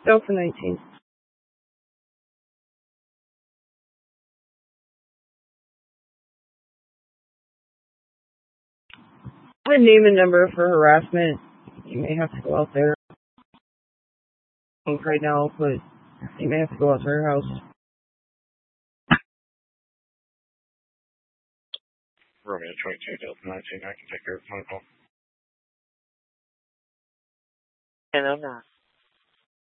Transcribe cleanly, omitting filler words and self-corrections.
Delta 19. A name and number for harassment. You may have to go out there. Right now, but you may have to go out to her house. Romeo 22, Delta 19, I can take your phone call. Hello, Nurse.